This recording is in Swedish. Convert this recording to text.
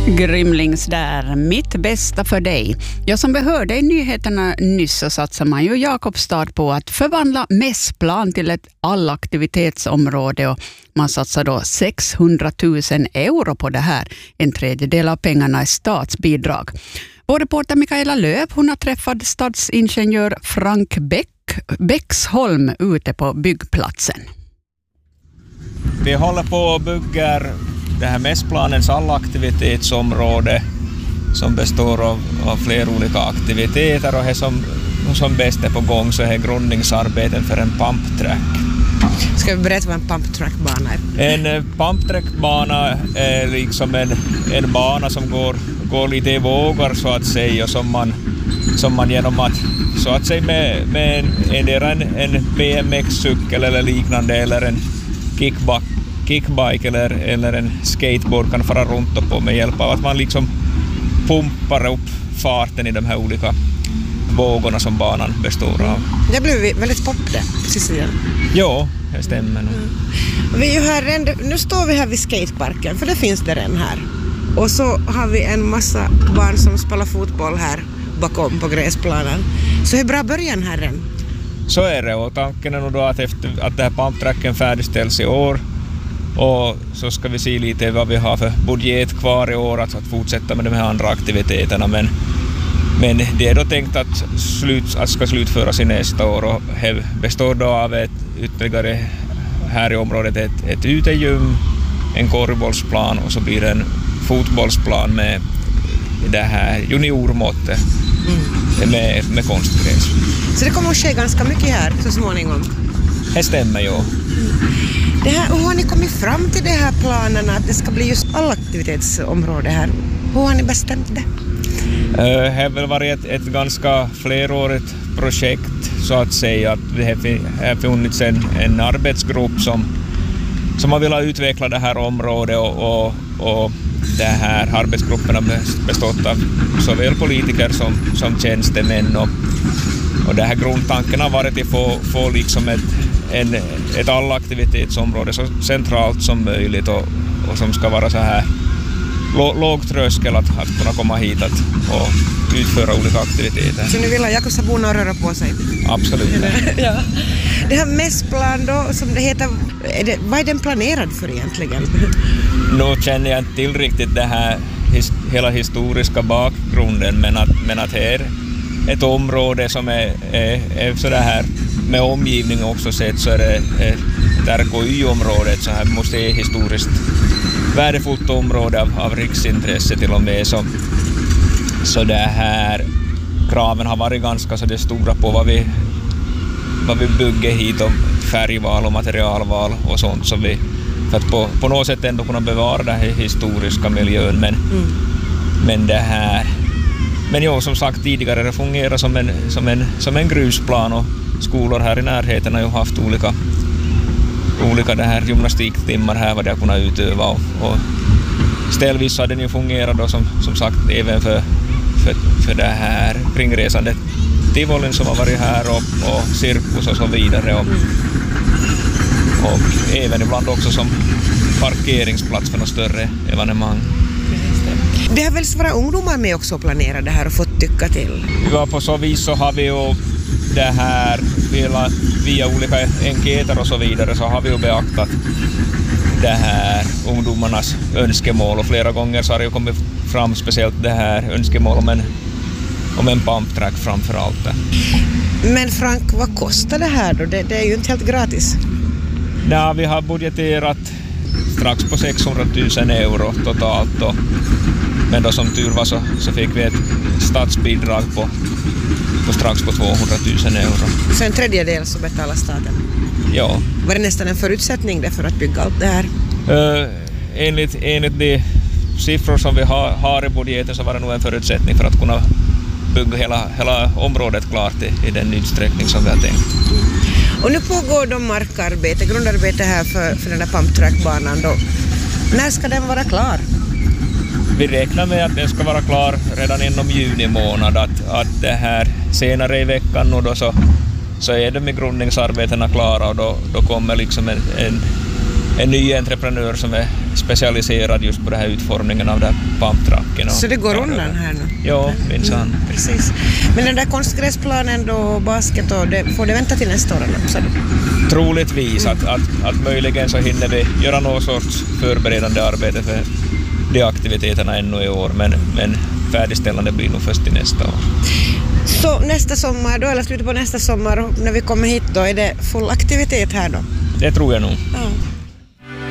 Grymlings där, mitt bästa för dig. Jag som hörde i nyheterna nyss så satsar man ju Jakobstad på att förvandla Mässplan till ett allaktivitetsområde och man satsar då 600 000 euro på det här. En tredjedel av pengarna är statsbidrag. Vår reporter Mikaela Löv, hon har träffat stadsingenjör Frank Bäcksholm ute på byggplatsen. Vi håller på att bygga det här Mässplanens allaktivitetsområde som består av flera olika aktiviteter och det som bäst är på gång så är grundningsarbeten för en pumptrack. Ska vi berätta vad en pumptrackbana är? En pumptrackbana är liksom en bana som går lite i vågor så att säga som man genom att så att säga med en BMX-cykel eller liknande eller en kickbike eller en skateboard kan fara runt på med hjälp av att man liksom pumpar upp farten i de här olika vågorna som banan består av. Det blev väldigt populärt precis igen. Ja, det stämmer nog. Vi är ju här, nu står vi här vid skateparken för det finns där en här. Och så har vi en massa barn som spelar fotboll här bakom på gräsplanen. Så hur bra början här än? Så är det och tanken är nog då att efter att det här pumptracken färdigställs i år och så ska vi se lite vad vi har för budget kvar i år att fortsätta med de här andra aktiviteterna men det är då tänkt att ska slutföras i nästa år och det består då av ett ytterligare här i området ett utegym, en korgbollsplan och så blir det en fotbollsplan med det här juniormåttet med konstgräs. Så det kommer att ske ganska mycket här så småningom? Det stämmer ju. Det här, hur har ni kommit fram till de här planerna att det ska bli just allaktivitetsområde här? Hur har ni bestämt det? Det har väl varit ett ganska flerårigt projekt så att säga. Att det har funnits en arbetsgrupp som har velat utveckla det här området och det här arbetsgruppen har bestått av såväl politiker som tjänstemän och det här grundtanken har varit att få liksom ett allaktivitetsområde så centralt som möjligt och som ska vara så här låg tröskel att kunna komma hit och utföra olika aktiviteter. Så ni vill att Jakobsborna röra på sig? Absolut. Ja. Det här Mässplan då, som det heter, vad är den planerad för egentligen? Nu känner jag inte till riktigt det här hela historiska bakgrunden men att här ett område som är så här med omgivning också sett så är det ett RKY-område, ett så här museihistoriskt värdefullt område av riksintresse till och med så det här kraven har varit ganska så det stora på vad vi bygger hit om färgval och materialval och sånt så vi för att på något sätt ändå kunna bevara den här historiska miljön men det här men jo, som sagt tidigare det fungerar som en grusplan och skolor här i närheten har ju haft olika det här gymnastiktimmar här vad de har kunnat utöva och ställvis har den ju fungerat då som sagt även för det här kringresande tivolin som har varit här och cirkus och så vidare och även ibland också som parkeringsplats för något större evenemang. Det har väl våra ungdomar med också planerat det här och fått tycka till? Ja, på så vis så har vi ju det här via olika enkäter och så vidare så har vi ju beaktat det här ungdomarnas önskemål och flera gånger så har det ju kommit fram speciellt det här önskemål om en pumptrack framför allt. Men Frank, vad kostar det här då? Det är ju inte helt gratis. Ja, vi har budgeterat strax på 600 000 euro totalt då. Men då som tur var så fick vi ett statsbidrag på strax på 200 000 euro. Så en tredjedel så betalar staten? Ja. Var det nästan en förutsättning för att bygga allt det här? Enligt de siffror som vi har i budgeten så var det nog en förutsättning för att kunna bygga hela området klart i den utsträckning som vi har tänkt. Och nu pågår grundarbete här för den där pumptrackbanan då. När ska den vara klar? Vi räknar med att den ska vara klar redan inom juni månad. Att det här senare i veckan och då så är de med grundningsarbetena klara och då kommer liksom en ny entreprenör som är specialiserad just på den här utformningen av den här pumptracken. Så det går undan här nu? Ja, minsann. Precis. Men den där konstgräsplanen då, basket, och får det vänta till nästa år? Så troligtvis att möjligen så hinner vi göra någon sorts förberedande arbete för de aktiviteterna ännu i år, men färdigställande blir nog först till nästa år. Så nästa sommar då, eller slutet på nästa sommar när vi kommer hit då, är det full aktivitet här då? Det tror jag nog. Ja.